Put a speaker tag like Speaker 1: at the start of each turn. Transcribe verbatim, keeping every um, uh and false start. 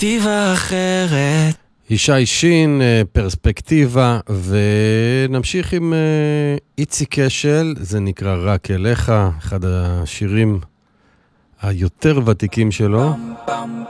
Speaker 1: פרספקטיבה אחרת.
Speaker 2: ישי שין, פרספקטיבה, ונמשיך עם איציק קשל, זה נקרא רק אליך, אחד השירים היותר ותיקים שלו.